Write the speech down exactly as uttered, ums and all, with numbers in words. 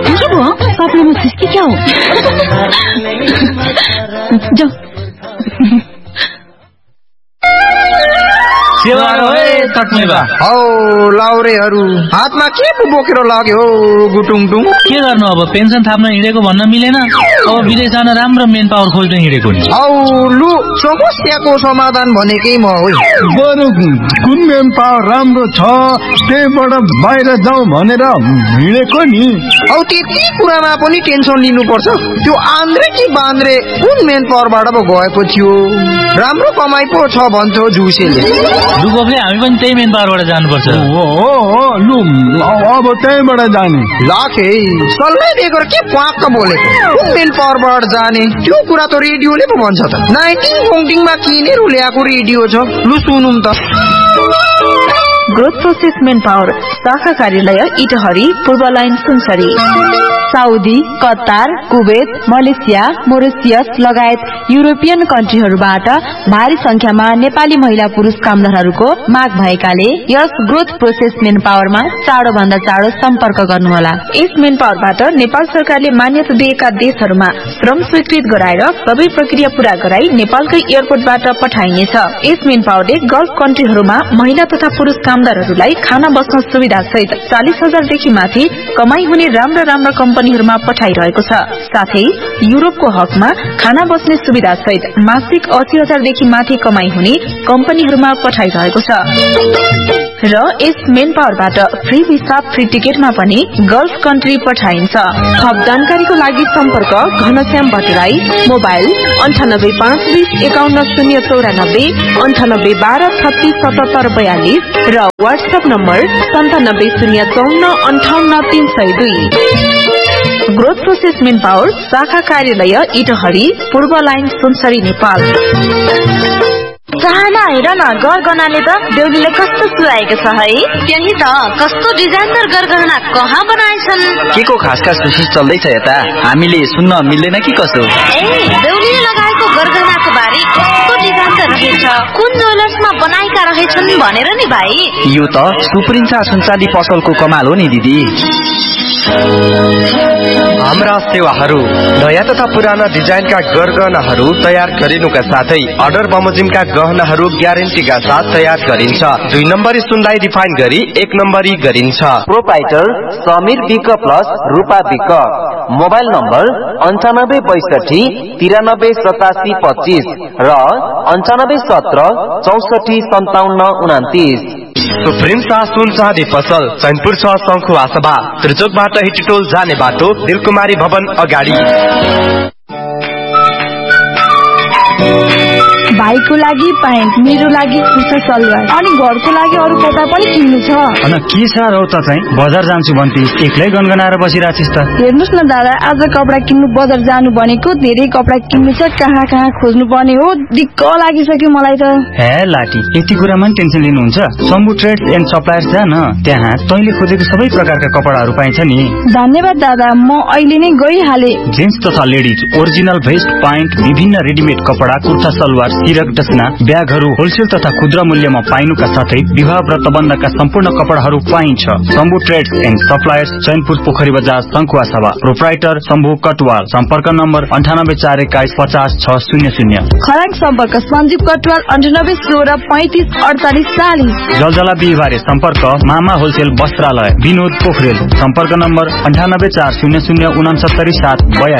के भयो कपडामा खुस्की क्या हो जाऊ हौ लाउरेहरू हातमा के पो बोकेर लाग्यो गुटुङटुङ के गर्नु अब पेन्सन थाप्न हिँडेको भन्न मिलेन अब विदेश जान राम्रो मेन पावर खोज्न हिँडेको नि हौ लु समस्याको समाधान भनेकै म हो बरु कुन मेन पावर राम्रो छ त्यहीबाट बाहिर जाउँ भनेर हिँडेको नि हौ त्यति कुरामा पनि टेन्सन लिनुपर्छ त्यो आन्द्रे कि बान्द्रे कुन मेन पावरबाट पो गएको थियो राम्रो कमाइ पो छ भन्थ्यो जुसेले दुगोपले हामी पनि त्यही मेन पावरबाट जानुपर्छ हो हो लु अब त्यहीबाट जाने लाखे सल्लाह दिएको के प्वाक्क बोलेको कुन मेन पावरबाट जाने त्यो कुरा त रेडियोले पो भन्छ त नाइन्टिन पोङ्टिङमा किनेर ल्याएको रेडियो छ लु सुनौँ त ग्रोथ प्रोसेस मेन पावर शाखा कार्यालय इटहरी पूर्व line Sunsari Saudi Qatar Kuwait Malaysia Mauritius लगायत युरोपियन कन्ट्रीहरूबाट भारी संख्यामा नेपाली महिला पुरुष कामदारहरूको माग भएकाले यस ग्रोथ प्रोसेस मेन पावरमा चाँडो भन्दा चाँडो सम्पर्क गर्नुहोला यस मेन पावरबाट नेपाल सरकारले मान्यता दिएका देशहरूमा श्रम स्वीकृत गराएर सबै प्रक्रिया पूरा गराई नेपालकै एयरपोर्टबाट पठाइनेछ यस मेन पावरले गल्फ कन्ट्रीहरूमा महिला तथा पुरुष कामदारहरूलाई खाना बस्न सुविधा सहित चालीस हजारदेखि माथि कमाई हुने राम्रा राम्रा कम्पनीहरूमा पठाइरहेको छ साथै युरोपको हकमा खाना बस्ने सुविधा सहित मासिक अस्सी हजारदेखि माथि कमाई हुने कम्पनीहरूमा पठाइरहेको छ र यस मेन पावरबाट फ्री भिसा फ्री टिकटमा पनि गल्फ कन्ट्री पठाइन्छ थप जानकारीको लागि सम्पर्क घनश्याम भट्टराई मोबाइल अन्ठानब्बे पाँच बीस एकाउन्न शून्य चौरानब्बे अन्ठानब्बे बाह्र छत्तीस सतहत्तर बयालिस र वाट्सएप नम्बर सन्तानब्बे शून्य चौन्न अन्ठाउन्न तीन सय दुई ग्रोथ प्रोसेस मेन पावर शाखा कार्यालय इटहरी पूर्व लाइन सुनसरी नेपाल चाहना हेर न गरगहनाले त देउलीले कस्तो सुहाएको छ है त्यही त कस्तो डिजाइनदार गरगहना कहाँ बनाएछन् के को खास खास विशेष चल्दैछ यता हामीले सुन्न मिल्दैन कि कसो ए देउलीले लगाएको गरगहनाको बारे कस्तो डिजाइनदार रहेछ कुन ज्वेलर्समा बनाएका रहेछन् भनेर नि भाइ यो त सुप्रिन्सा सुनचाँदी पसलको कमाल हो नि दिदी हाम्रा सेवाहरू नयाँ तथा पुराना डिजाइनका गरगहनाहरू तयार गरिनुका साथै अर्डर बमोजिमका गहनाहरू ग्यारेन्टीका साथ तयार गरिन्छ दुई नम्बरी सुनलाई रिफाइन गरी एक नम्बरी गरिन्छ प्रोपाइटर समीर विक प्लस रूपा विक मोबाइल नम्बर अन्ठानब्बे बैसठी तिरानब्बे सतासी पच्चीस र अन्ठानब्बे सत्र चौसठी सन्ताउन्न उनातिस सुप्रिम शाह सुन चाँदी पसल चैनपुर छ शङ्खुवा सभा त्रिचोकबाट हिटटोल जाने बाटो दिलकुमारी भवन अगाडि भाइको लागि प्यान्ट मेरो लागि कुर्ता सलवार अनि घरको लागि अरू कपडा पनि किन्नु छ अनि के साह्रो त चाहिँ बजार जान्छु भन्थे एक्लै गनगनाएर बसिरहेछिस् त हेर्नुस् न दादा आज कपडा किन्नु बजार जानु भनेको धेरै कपडा किन्नु छ कहाँ कहाँ खोज्नु पर्ने हो दिक्क लागिसक्यो मलाई त हे लाटी यति कुरामा पनि टेन्सन लिनुहुन्छ शम्भु ट्रेड्स एन्ड सप्लायर्स जा न त्यहाँ तैँले खोजेको सबै प्रकारका कपडाहरू पाइन्छ नि धन्यवाद दादा म अहिले नै गइहाले जेन्ट्स तथा लेडिज ओरिजिनल भेस्ट प्यान्ट विभिन्न रेडिमेड कपडा कुर्ता सलवार सिरक डसना ब्यागहरू होलसेल तथा खुद्रा मूल्यमा पाइनुका साथै विवाह व्रतबन्धका सम्पूर्ण कपडाहरू पाइन्छ Shambhu trades and suppliers Chainpur पोखरी बजार शङ्खुवा सभा प्रोप्राइटर शम्भु कटवाल सम्पर्क नम्बर अन्ठानब्बे चार एक्काइस पचास छ शून्य शून्य खराङ सम्पर्क सञ्जीव कटवाल अन्ठानब्बे सोह्र पैँतिस अडचालिस चालिस जलजला बिहिबारे सम्पर्क मामा होलसेल वस्त्रालय विनोद पोखरेल सम्पर्क नम्बर अन्ठानब्बे चार शून्य शून्य उनासत्तरी सात बयासी